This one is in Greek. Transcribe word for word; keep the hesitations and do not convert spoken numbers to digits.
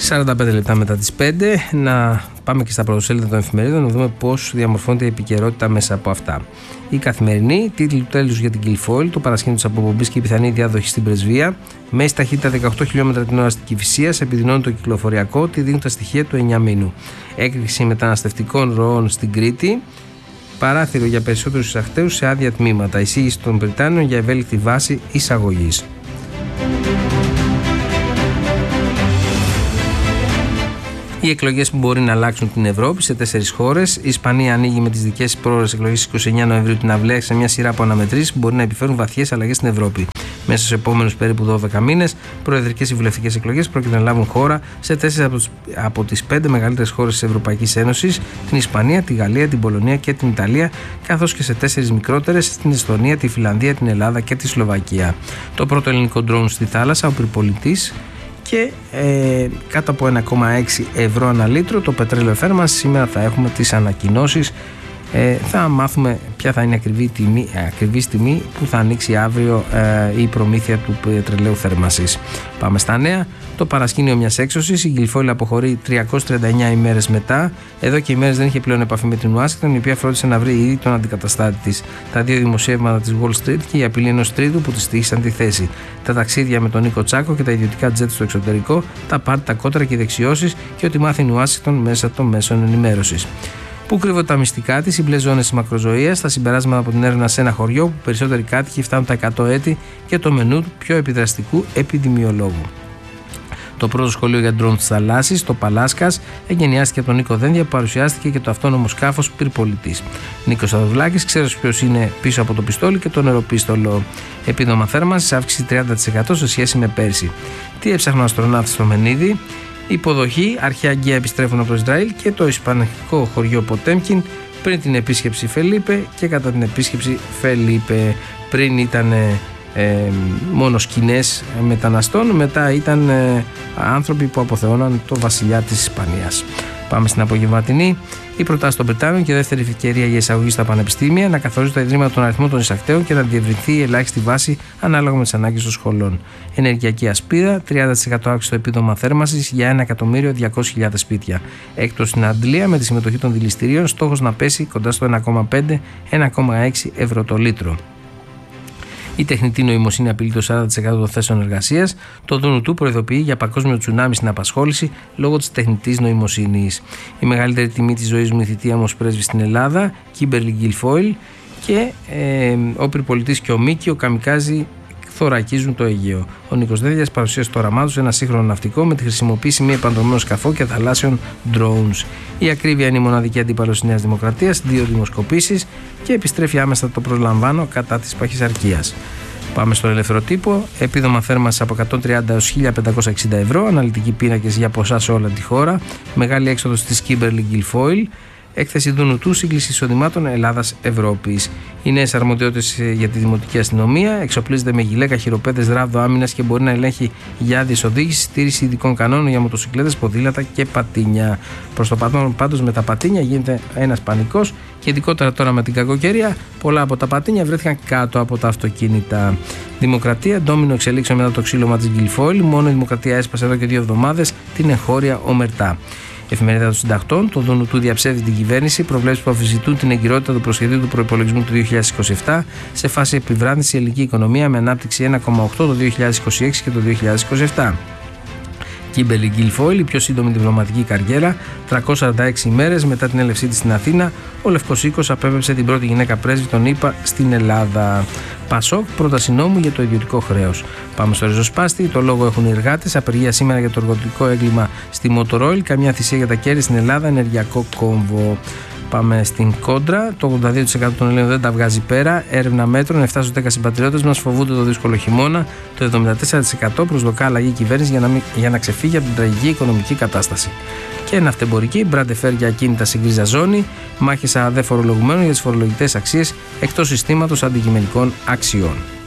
σαράντα πέντε λεπτά μετά τις πέντε, να πάμε και στα πρωτοσέλιδα των εφημερίδων να δούμε πώς διαμορφώνεται η επικαιρότητα μέσα από αυτά. Η Καθημερινή, τίτλοι του τέλους για την Guilfoyle, το παρασκήνιο της αποπομπής και η πιθανή διάδοχη στην πρεσβεία. Μέση ταχύτητα δεκαοκτώ χιλιόμετρα την ώρα στην Κηφισίας, επιδεινώνει το κυκλοφοριακό, τη δίνουν τα στοιχεία του εννιά μήνου. Έκρηξη μεταναστευτικών ροών στην Κρήτη. Παράθυρο για περισσότερους εισαχτέους σε άδεια τμήματα. Εισήγηση των Βρυτάνιων για ευέλικτη βάση εισαγωγής. Οι εκλογές που μπορεί να αλλάξουν την Ευρώπη σε τέσσερις χώρες. Η Ισπανία ανοίγει με τις δικές πρόορες εκλογές είκοσι εννέα Νοεμβρίου την αυλαία σε μια σειρά από αναμετρήσεις που μπορεί να επιφέρουν βαθιές αλλαγές στην Ευρώπη. Μέσα στους επόμενους περίπου δώδεκα μήνες, προεδρικές και βουλευτικές εκλογές πρόκειται να λάβουν χώρα σε τέσσερις από τις πέντε μεγαλύτερες χώρες της Ευρωπαϊκής Ένωσης, την Ισπανία, τη Γαλλία, την Πολωνία και την Ιταλία, καθώς και σε τέσσερις μικρότερες, την Εστονία, τη Φινλανδία, την Ελλάδα και τη Σλοβακία. Το πρώτο ελληνικό ντρόουν στη θάλασσα, ο πυρπολιτής. Και ε, κάτω από ένα κόμμα έξι ευρώ ανά λίτρο το πετρέλαιο θέρμανσης. Σήμερα θα έχουμε τις ανακοινώσεις. Ε, θα μάθουμε ποια θα είναι ακριβή τιμή, ακριβής τιμή που θα ανοίξει αύριο ε, η προμήθεια του πετρελαίου θέρμανσης. Πάμε στα νέα. Το παρασκήνιο μιας έξωσης. Η Guilfoyle αποχωρεί τριακόσιες τριάντα εννέα ημέρες μετά. Εδώ και ημέρες δεν είχε πλέον επαφή με την Ουάσιγκτον, η οποία φρόντισε να βρει ήδη τον αντικαταστάτη της. Τα δύο δημοσιεύματα της Wall Street και η απειλή ενός τρίτου που της τύχησαν τη θέση. Τα ταξίδια με τον Νίκο Τσάκο και τα ιδιωτικά τζετ στο εξωτερικό, τα πάρτι, τα κότρα και οι δεξιώσεις και ό,τι μάθει η Ουάσιγκτον μέσα των μέσων ενημέρωσης. Πού κρύβονται τα μυστικά της, οι μπλε ζώνες της μακροζωίας, τα συμπεράσματα από την έρευνα σε ένα χωριό που περισσότεροι κάτοικοι φτάνουν τα εκατό έτη και το μενού του πιο επιδραστικού επιδημιολόγου. Το πρώτο σχολείο για ντρόουν της θαλάσσης, το Παλάσκας, εγκαινιάστηκε από τον Νίκο Δένδια που παρουσιάστηκε και το αυτόνομο σκάφος πυρπολιτής. Νίκος Αδοβλάκης, ξέρεις ποιος είναι πίσω από το πιστόλι και το νεροπίστολο. Επίδομα θέρμανσης, αύξηση τριάντα τοις εκατό σε σχέση με πέρσι. Τι έψαχναν ο αστροναύτης στο Μενίδη. Υποδοχή, αρχαία αγκαία επιστρέφουν από το Ισραήλ και το ισπανικό χωριό Ποτέμκιν πριν την επίσκεψη Φελίπε και κατά την επίσκεψη Φελίπε. Πριν ήταν ε, μόνο σκηνές μεταναστών, μετά ήταν ε, άνθρωποι που αποθεώναν το βασιλιά της Ισπανίας. Πάμε στην απογευματινή. Οι προτάσεις των Βρυτάνιων και δεύτερη ευκαιρία για εισαγωγή στα πανεπιστήμια, να καθορίζουν τα ιδρύματα των αριθμών των εισακτέων και να διευρυνθεί η ελάχιστη βάση ανάλογα με τις ανάγκες των σχολών. Ενεργειακή ασπίδα, τριάντα τοις εκατό αύξηση στο επίδομα θέρμανσης για ένα εκατομμύριο διακόσιες χιλιάδες σπίτια. Έκτος στην Αντλία με τη συμμετοχή των δηληστηρίων, στόχος να πέσει κοντά στο ένα κόμμα πέντε με ένα κόμμα έξι ευρώ το λίτρο. Η τεχνητή νοημοσύνη απειλεί το σαράντα τοις εκατό των θέσεων εργασίας. Το ΔΝΤ προειδοποιεί για παγκόσμιο τσουνάμι στην απασχόληση λόγω της τεχνητής νοημοσύνης. Η μεγαλύτερη τιμή της ζωής μου η θητεία μου ως πρέσβη στην Ελλάδα, Κίμπερλι Guilfoyle, και ε, ο πυρπολιτής και ο Μίκη, ο Καμικάζι, θωρακίζουν το Αιγαίο. Ο Νίκος Δένδιας παρουσίασε το όραμά του σε ένα σύγχρονο ναυτικό με τη χρησιμοποίηση μη επανδρομένων σκαφών και θαλάσσιων drones. Η ακρίβεια είναι η μοναδική αντίπαλος της Νέας Δημοκρατίας, δύο δημοσκοπήσεις και επιστρέφει άμεσα το προσλαμβάνω κατά της παχυσαρκίας. Πάμε στον ελεύθερο τύπο. Επίδομα θέρμανσης από εκατόν τριάντα έως χίλια πεντακόσια εξήντα ευρώ. Αναλυτικοί πίνακες για ποσά σε όλη τη χώρα. Μεγάλη έξοδος της Κίμπερλι Guilfoyle. Έκθεση ΔΝΤ, σύγκληση εισοδημάτων Ελλάδα-Ευρώπης. Οι νέες αρμοδιότητες για τη δημοτική αστυνομία. Εξοπλίζεται με γυλαίκα, χειροπέδες, ράβδο άμυνας και μπορεί να ελέγχει για άδειες οδήγησης, στήριξη ειδικών κανόνων για μοτοσυκλέτες, ποδήλατα και πατίνια. Προς το παρόν, πάντως, με τα πατίνια γίνεται ένας πανικός και ειδικότερα τώρα με την κακοκαιρία, πολλά από τα πατίνια βρέθηκαν κάτω από τα αυτοκίνητα. Δημοκρατία, ντόμινο εξελίξεων μετά το ξύλωμα της Guilfoyle. Μόνο η Δημοκρατία έσπασε εδώ και δύο εβδομάδες την εγχώρια ομερτά. Εφημερίδα των Συντακτών, το ΔΝΤ διαψεύδει την κυβέρνηση, προβλέψεις που αμφισβητούν την εγκυρότητα του προσχεδίου του προϋπολογισμού του δύο χιλιάδες είκοσι επτά σε φάση επιβράδυνση η ελληνική οικονομία με ανάπτυξη ένα κόμμα οκτώ το δύο χιλιάδες είκοσι έξι και το δύο χιλιάδες είκοσι επτά. Κίμπερλι Guilfoyle, η πιο σύντομη διπλωματική καριέρα, τριακόσιες σαράντα έξι ημέρες μετά την έλευσή της στην Αθήνα, ο Λευκός Οίκος απέπεψε την πρώτη γυναίκα πρέσβη των ΗΠΑ στην Ελλάδα. Πασόκ, πρόταση νόμου για το ιδιωτικό χρέος. Πάμε στο ριζοσπάστη. Το λόγο έχουν οι εργάτες. Απεργία σήμερα για το εργοτικό έγκλημα στη Motoroil. Καμιά θυσία για τα κέρδη στην Ελλάδα. Ενεργειακό κόμβο. Πάμε στην κόντρα. Το ογδόντα δύο τοις εκατό των Ελλήνων δεν τα βγάζει πέρα. Έρευνα μέτρων. επτά στους δέκα συμπατριώτες μας φοβούνται το δύσκολο χειμώνα. Το εβδομήντα τέσσερα τοις εκατό προσδοκά αλλαγή κυβέρνηση για να, μην, για να ξεφύγει από την τραγική οικονομική κατάσταση. Και ναυτεμπορική. Μπραντεφέρ για ακίνητα σε γκρίζα ζώνη. Μάχες αδε φορολογουμένων για τις φορολογητές αξίες εκτός συστήματος αντικειμενικών αξιών.